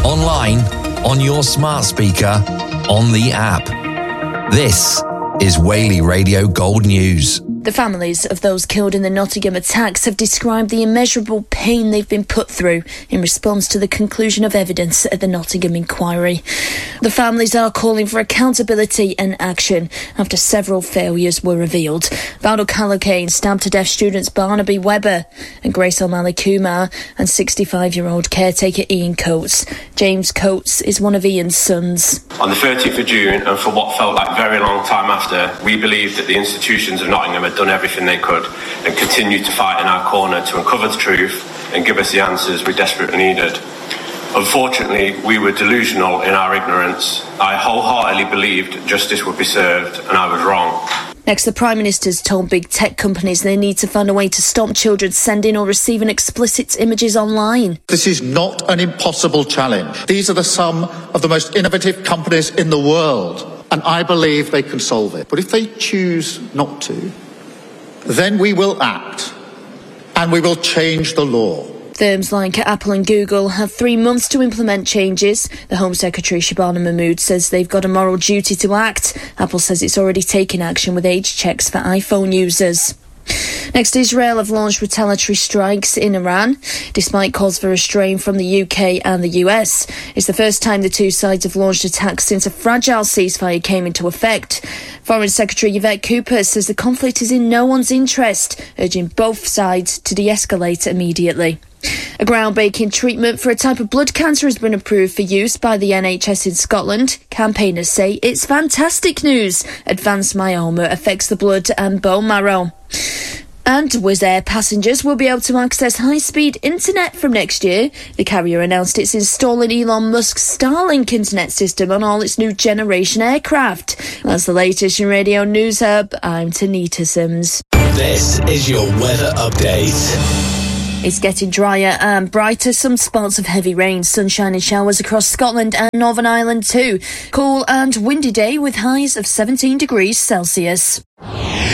online, on your smart speaker, on the app. This is Whaley Radio Gold News. The families of those killed in the Nottingham attacks have described the immeasurable pain they've been put through in response to the conclusion of evidence at the Nottingham inquiry. The families are calling for accountability and action after several failures were revealed. Bado Kalokane stabbed to death students Barnaby Webber and Grace O'Malley Kumar and 65-year-old caretaker Ian Coates. James Coates is one of Ian's sons. On the 30th of June, and for what felt like a very long time after, we believed that the institutions of Nottingham had done everything they could and continued to fight in our corner to uncover the truth and give us the answers we desperately needed. Unfortunately, we were delusional in our ignorance. I wholeheartedly believed justice would be served, and I was wrong. Next, the Prime Minister's told big tech companies they need to find a way to stop children sending or receiving explicit images online. This is not an impossible challenge. These are some of the most innovative companies in the world, and I believe they can solve it. But if they choose not to, then we will act, and we will change the law. Firms like Apple and Google have 3 months to implement changes. The Home Secretary Shabana Mahmood says they've got a moral duty to act. Apple says it's already taken action with age checks for iPhone users. Next, Israel have launched retaliatory strikes in Iran, despite calls for restraint from the UK and the US. It's the first time the two sides have launched attacks since a fragile ceasefire came into effect. Foreign Secretary Yvette Cooper says the conflict is in no one's interest, urging both sides to de-escalate immediately. A groundbreaking treatment for a type of blood cancer has been approved for use by the NHS in Scotland. Campaigners say it's fantastic news. Advanced myoma affects the blood and bone marrow. And Wizz Air passengers will be able to access high-speed internet from next year. The carrier announced it's installing Elon Musk's Starlink internet system on all its new generation aircraft. That's the latest in Radio News Hub. I'm Tanita Sims. This is your weather update. It's getting drier and brighter. Some spots of heavy rain, sunshine and showers across Scotland and Northern Ireland too. Cool and windy day with highs of 17 degrees Celsius.